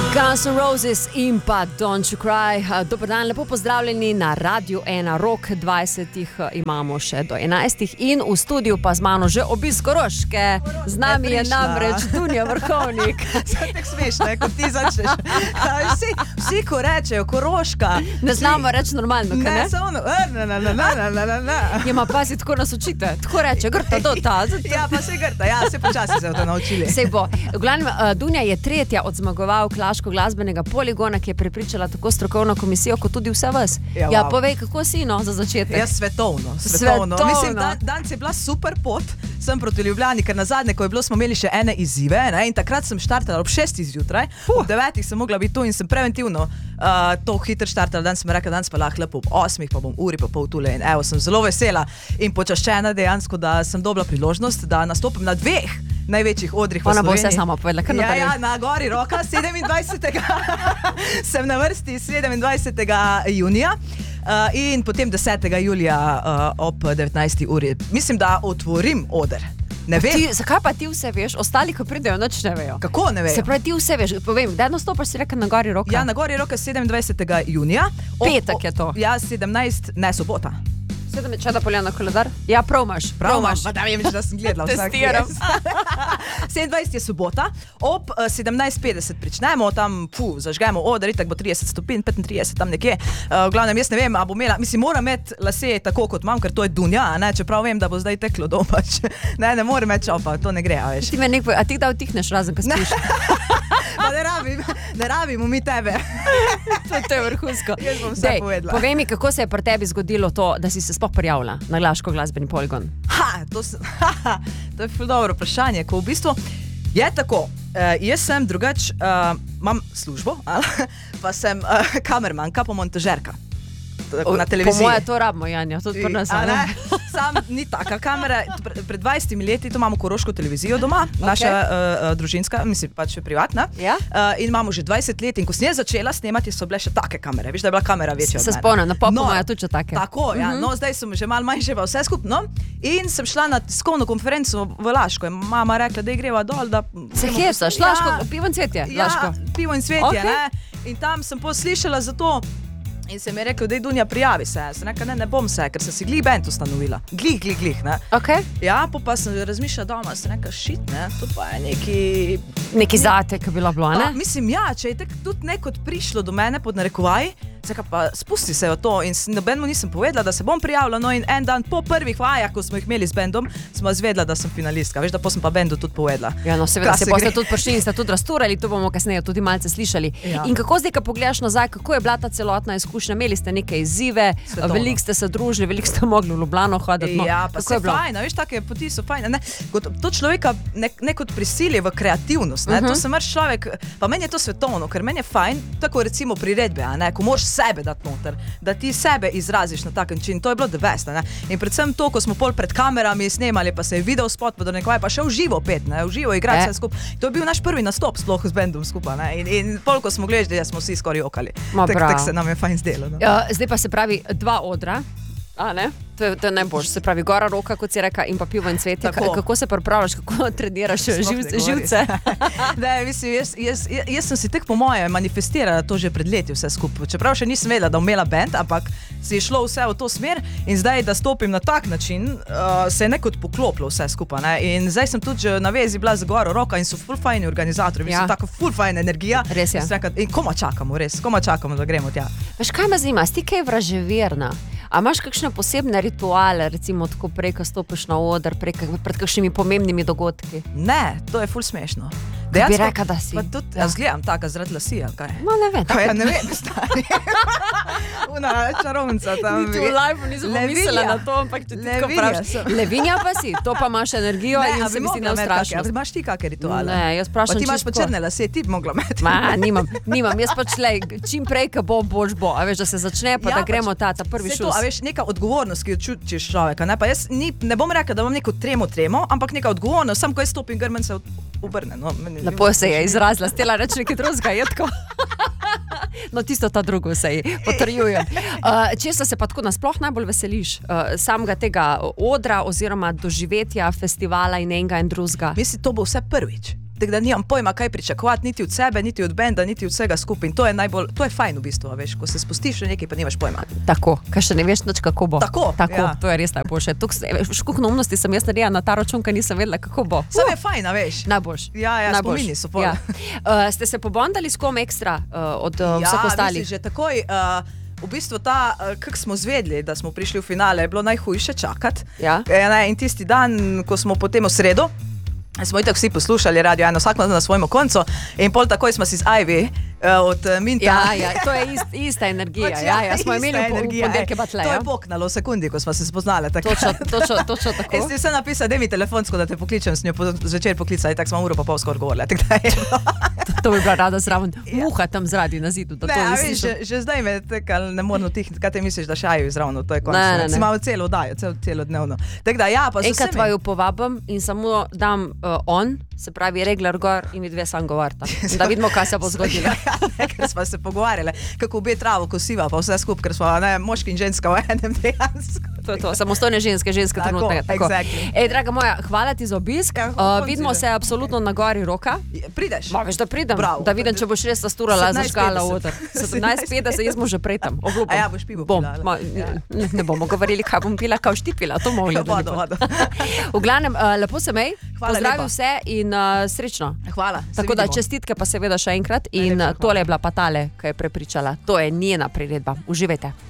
Guns N' Roses in pa Don't You Cry. Dobar dan, lepo pozdravljeni na Radio 1 Rock. 20 imamo še do 11 in v studiu pa z mano že obisk Koroške. Z nami je namreč Dunja Vrhovnik. Zdaj tako smešno, kot ti začneš. Vsi, ko rečejo Koroška. Ne znamo reči normalno, kaj ne? Ne, samo Ja, ma pazi, tako nas učite. Tako reče, grta do ta. Ja, pa se grta, ja, se počasi se to naučili. Sej bo. V glavnem, Dunja je tretja od zmagovalk Laško-glasbenega poligona, ki je prepričala tako strokovno komisijo, kot tudi vse vas. Ja, povej, kako si, no, za začetek? Ja, svetovno. Mislim, danes je bila super pot, sem proti Ljubljani, ker nazadnje, ko je bilo, smo imeli še ene izzive, ne, in takrat sem štartala ob 6 zjutraj, ob 9 sem mogla biti tu in sem preventivno to hitro štartala, danes sem rekla, danes pa lahko lepo ob 8 pa bom uri pa pol tule in evo, sem zelo vesela in počaščena dejansko, da sem dobila priložnost, da nastopim na dveh največjih odrih v Sloveniji. Ona bo vse sama povedala, kar naprej. Ja, na gori Roka, 27. sem na vrsti 27. junija in potem 10. julija ob 19. uri. Mislim, da otvorim oder. Ne vem. Zakaj pa ti vse veš? Ostali, ko pridejo, nič ne vejo. Kako ne vejo? Se pravi, ti vse veš. Povem, kdaj nastopaš, si rekel na gori Roka? Ja, na gori Roka 27. junija. Petek je to. Ja, 17, ne, sobota. Če da polja na koledar? Ja, prav imaš. Pa da vem, da sem gledala vsak. Testiram. 27 je sobota, ob 17:50 pričnemo, tam zažgemo oder, itak bo 30 stopinj, 35 tam nekje. V glavnem, jaz ne vem, a bo imela, mislim, moram imeti lase tako kot imam, ker to je Dunja, ne, čeprav vem, da bo zdaj teklo domač. Ne morem imeti čopa, to ne gre, a veš. A ti da vtihneš razen, ko spiš? Pa ne rabimo mi tebe. To je vrhunsko. Jaz bom vse povedala. Povej mi, kako se je pri tebi zgodilo to, da si se sploh prijavila na Laško-glasbeni poligon? To je ful dobro vprašanje, ko v bistvu je tako, jaz sem drugač, imam službo, pa sem kamermanka pa montažerka. Na televiziji. Po moje to rabimo, Janja, tudi pri nas. Sam ni taka kamera. Pred 20 leti to imamo Koroško televizijo doma, naša družinska, mislim pač privatna. Ja? In imamo že 20 let in ko sem začela snemati, so bile še take kamere. Veš, da je bila kamera večja od mene. Se spomnim, na popu imajo tudi še take. Tako, ja. No, zdaj sem že malo manjše pa vse skupno. In sem šla na tiskovno konferenco v Laško in mama rekla, da greva dol, da se hecaš, Laško, pivo in cvetje, Laško. Ja, pivo in cvetje, ne. In tam sem poslišala za to. In se mi je rekel, da je Dunja, prijavi se. Sem rekla, ne bom se, ker sem si glih band ustanovila. Glih, ne. Okay. Ja, pa sem razmišljala doma, sem rekla, shit, ne, to pa je neki zate, ki bi bilo, ne? Mislim, ja, če je tudi nekod prišlo do mene pod narekovaj, zakaj pa spusti se v to in nobenemu nisem povedala, da se bom prijavila, no in en dan po prvih vajah, ko smo jih imeli s bandom, smo izvedela, da sem finalistka. Veš, da pa sem pa bandu tudi povedala. Ja, no, seveda se boste tudi prišli in ste tudi rasturali, to bomo kasneje tudi malce slišali. Ja. In kako zdaj, ko pogledaš nazaj, kako je bila ta celotna izkušnja? Imeli ste neke izzive, veliko ste se družili, veliko ste mogli v Ljubljano hoditi. Ja, pa se fajn, veš, take poti so fajn. To človeka nekod prisili v kreativnost, ne? To se mrš človek, pa meni je to svetovno, ker meni je fajn, tako recimo priredbe, ne? Ko moraš sebe dati noter, da ti sebe izraziš na tak način, to je bilo the best, ne? In predvsem to, ko smo pol pred kamerami snemali, pa se je video spot, pa še v živo pet, ne? V živo igrati vse skupaj. To je bil naš prvi nastop sploh z bandom skupaj, ne? In pol, ko smo gledali, smo vsi skoraj jokali. Tak se nam je fajn zdelo. No? Zdaj pa se pravi 2 odra, a ne? To je najboljše, se pravi Gora Roka, kot si reka, in pa pivo in cvetje. Kako se pripravljaš, kako treniraš živce? Ne, mislim, jaz sem si tako po moje manifestirala to že pred leti vse skupaj. Čeprav še nisem vedela, da imela band, ampak se je šlo vse v to smer in zdaj, da stopim na tak način, se je nekod poklopilo vse skupaj. Ne? In zdaj sem tudi že na vezi bila z Goro Roka in so ful fajni organizatorji, so tako ful fajn energija. Res je. In koma čakamo, da gremo tja. Veš, kaj me zanima, si ti kaj vraževerna? A imaš kakšne posebne rituale, recimo tako prej, ko stopiš na oder, pred kakšnimi pomembnimi dogodki? Ne, to je ful smešno. Kaj bi reka, da si? Pa tudi, jaz gledam taka zaradi lasi, ali kaj? No, ne vem. Ja, ne vem, stari. Una čarovnica tam. Niti v live nisem pomislila na to, ampak ti tako praviš. Levinja pa si, to pa imaš energijo in se mi si neustrašnost. Imaš ti kakšne rituale? Ne, jaz prašam čisto. Pa ti imaš pa črne lase, ti bi mogla imeti. Ma, nimam, jaz pač čim prej, ko bo, boljš bo. A veš, da se začne, pa da gremo ta prvi šus. A veš, neka odgovornost, ki jo čutiš človeka, ne? Pa jaz ne bom rekla, da imam neko tremo, ampak neka odgovornost, sam ko jaz stopim, grmen se obrne. No, lepo se je izrazila, stela reči nekaj drugega, je tako. No, tisto ta drugo se ji potrjujem. Česa se pa tako nasploh najbolj veseliš? Samega tega odra oziroma doživetja festivala in enega in drugega? Mislim, to bo vse prvič. tako da nimam pojma, kaj pričakovati, niti od sebe, niti od benda, niti od vsega skupaj. In to je fajn v bistvu, veš, ko se spustiš v nekaj, pa nimaš pojma. Tako, kaj še ne veš, kako bo. Tako, ja. To je res najboljše. Školiko neumnosti sem jaz naredila na ta račun, ker nisem vedela, kako bo. Samo je fajn, veš. Najboljš. Ja, spomini so pol. Ja. Ste se pobondali s kom ekstra od vseh ostalih? Ja, že takoj. V bistvu kako smo zvedli, da smo prišli v finale, je bilo najhujše čakati. Ja. In tisti dan, ko smo potem v sredo, smo itak vsi poslušali Radio 1, vsak na svojemu koncu in pol takoj smo si z Ivy od Minta. Ja, to je ista energija. Smo imeli ponedeljke batle. To je poknalo v sekundi, ko smo se spoznali. Točno tako. Jaz ti se napisal, da mi telefonsko, da te pokličem s njo zvečer poklicali, tako smo uro pa pol skoro govorili. To bi bila rada zraven. Muha tam zradi na zidu. Že zdaj me ne moramo tihniti, kaj te misliš, da šajo izravno, to je končno. Si imamo celo oddajo, celo dnevno. Enkrat vaju povabim in samo dam se pravi regler gor in mi dve sam govorita. Da vidimo, kaj se bo zgodilo. Ker smo se pogovarjali, kako obe travo kosiva, pa vse skupaj, ker smo moški in ženska v enem dejansko. To je to, samostojne ženske trenutnega. Exactly. Draga moja, hvala ti za obisk. Vidimo se absolutno na gori Roka. Prideš? Veš, da pridem. Bravo. Da vidim, če boš res zasturala, zažgala oder. 17:50, jaz smo že prej tam. Obljubim. A ja, boš pivo pila. Ne bomo govorili, kaj bom pila, kaj štipila. To bomo gledali. Vodo. V glavnem, lepo se mej. Pozdravi vse in srečno. Hvala. Tako da čestitke pa seveda še enkrat in tole je bila pa tale, ki je prepričala. To je njena priredba. Uživajte.